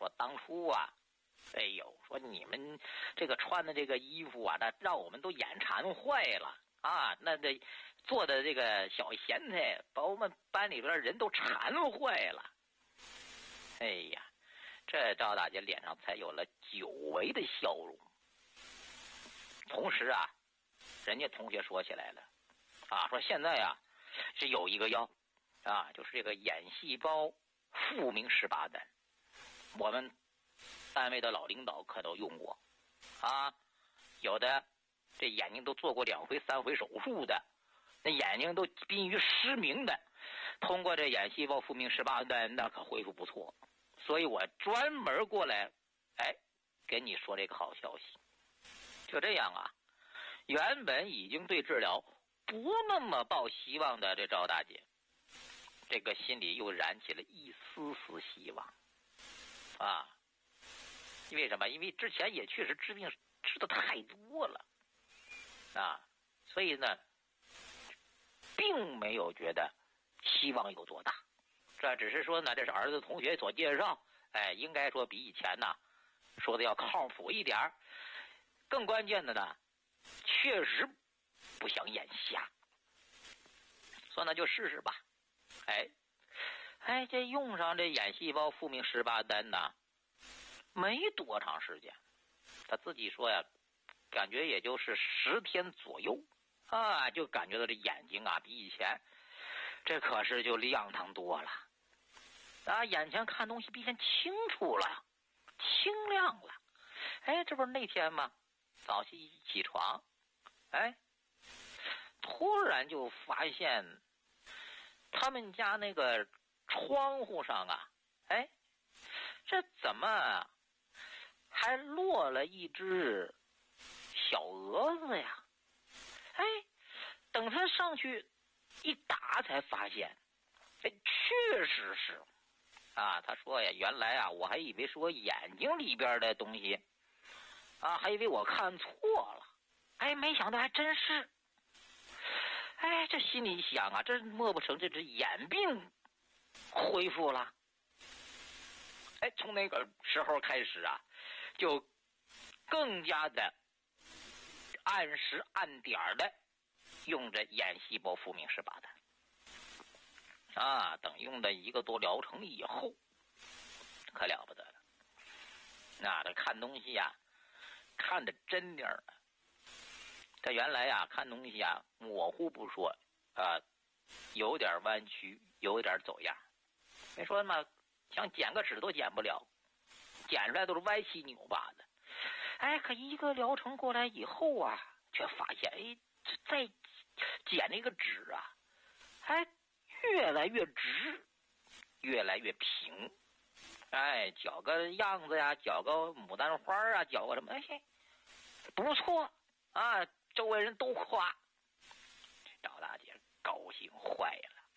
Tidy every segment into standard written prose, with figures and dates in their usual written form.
说当初啊，哎呦，说你们这个穿的这个衣服啊，那让我们都眼馋坏了啊！那这做的这个小咸菜，把我们班里边人都馋坏了。哎呀，这赵大姐脸上才有了久违的笑容。同时啊，人家同学说起来了啊，说现在啊是有一个药啊，就是这个眼细胞复明18单，我们单位的老领导可都用过啊，有的这眼睛都做过2回3回手术的，那眼睛都濒于失明的，通过这眼细胞复明18单，那可恢复不错。所以我专门过来，哎，跟你说这个好消息。就这样啊，原本已经对治疗不那么抱希望的这赵大姐，这个心里又燃起了一丝丝希望啊。因为什么？因为之前也确实治病治的太多了啊，所以呢并没有觉得希望有多大，这只是说呢，这是儿子同学所介绍，哎，应该说比以前呢说的要靠谱一点。更关键的呢，确实不想眼瞎，说那就试试吧。哎，这用上这眼细胞复明18单呢，没多长时间，他自己说呀，感觉也就是10天左右啊，就感觉到这眼睛啊比以前这可是就亮堂多了啊，眼前看东西比以前清楚了，清亮了。哎，这不是那天吗？早起一起床，哎，突然就发现他们家那个窗户上啊，哎，这怎么还落了一只小蛾子呀？哎，等他上去一打才发现，这确实是啊。他说呀，原来啊，我还以为是我眼睛里边的东西啊，还以为我看错了，哎，没想到还真是。哎，这心里想啊，这莫不成这只眼病恢复了？哎，从那个时候开始啊，就更加的按时按点的用着眼细胞复明18单啊。等用了1个多疗程以后，可了不得了。那这看东西呀，看得真点儿。他原来呀看东西啊模糊不说啊，有点弯曲，有点走样。没说嘛，想剪个纸都剪不了，剪出来都是歪七扭八的。哎，可1个疗程过来以后啊，却发现哎，再剪那个纸啊，还越来越直，越来越平。哎，绞个样子呀，绞个牡丹花啊，绞个什么，哎，不错啊，周围人都夸。赵大姐高兴坏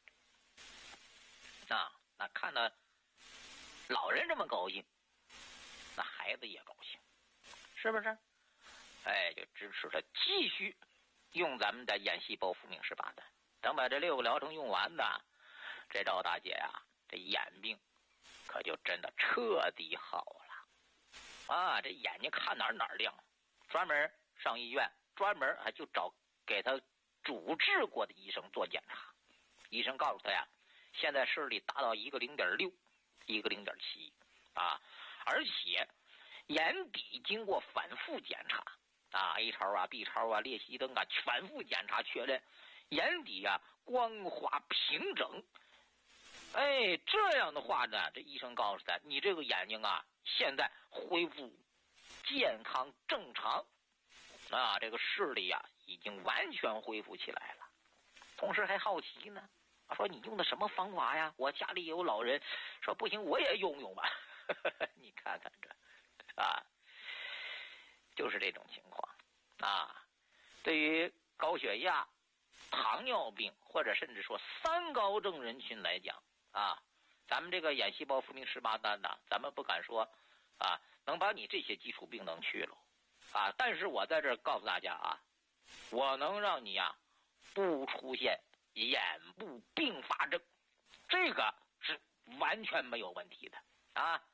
了啊！那看到老人这么高兴，那孩子也高兴，是不是？哎，就支持他继续用咱们的眼细胞复明18单。等把这6个疗程用完呢，这赵大姐啊，这眼病可就真的彻底好了啊！这眼睛看哪儿亮，专门上医院，专门还就找给他主治过的医生做检查。医生告诉他呀，现在视力达到1个0.6，一个0.7啊，而且眼底经过反复检查啊 ，A 超啊、B 超啊、裂隙灯啊，反复检查确认眼底啊光滑平整。哎，这样的话呢，这医生告诉他，你这个眼睛啊，现在恢复健康正常啊，这个视力啊已经完全恢复起来了。同时还好奇呢，说你用的什么方法呀？我家里有老人，说不行我也用用吧。你看看这啊，就是这种情况啊。对于高血压、糖尿病或者甚至说3高症人群来讲啊，咱们这个眼细胞复明18单呢，咱们不敢说啊能把你这些基础病能去了啊，但是我在这儿告诉大家啊，我能让你啊不出现眼部并发症，这个是完全没有问题的啊。